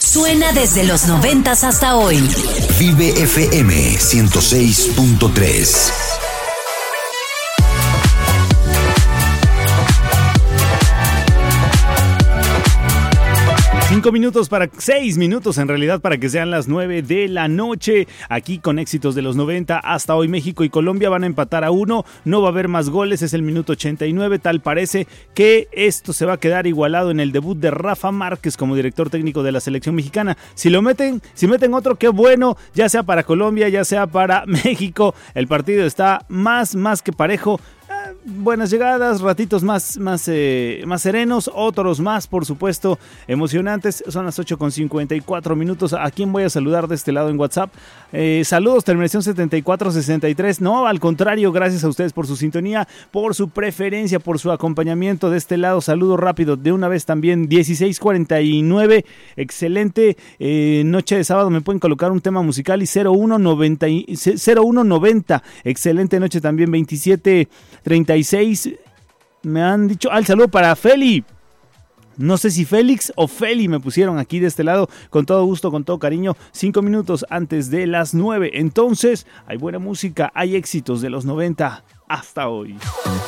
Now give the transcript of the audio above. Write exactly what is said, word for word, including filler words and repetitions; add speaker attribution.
Speaker 1: Suena desde los noventas hasta hoy.
Speaker 2: Vive F M ciento seis punto tres.
Speaker 3: Cinco minutos para, seis minutos en realidad para que sean las nueve de la noche. Aquí con éxitos de los noventa hasta hoy. México y Colombia van a empatar a uno. No va a haber más goles, es el minuto ochenta y nueve. Tal parece que esto se va a quedar igualado en el debut de Rafa Márquez como director técnico de la selección mexicana. Si lo meten, si meten otro, qué bueno, ya sea para Colombia, ya sea para México. El partido está más, más que parejo. Buenas llegadas, ratitos más, más, eh, más serenos, otros más, por supuesto, emocionantes. Son las ocho con cincuenta y cuatro minutos. ¿A quién voy a saludar de este lado en WhatsApp? Eh, saludos, terminación setenta y cuatro sesenta y tres. No, al contrario, gracias a ustedes por su sintonía, por su preferencia, por su acompañamiento de este lado. Saludo rápido de una vez también, dieciséis cuarenta y nueve. Excelente eh, noche de sábado. Me pueden colocar un tema musical y cero uno noventa. Excelente noche también, veintisiete treinta y seis. Me han dicho, al ah, saludo para Feli. No sé si Félix o Feli me pusieron aquí de este lado. Con todo gusto, con todo cariño. Cinco minutos antes de las nueve. Entonces, hay buena música, hay éxitos de los noventa hasta hoy.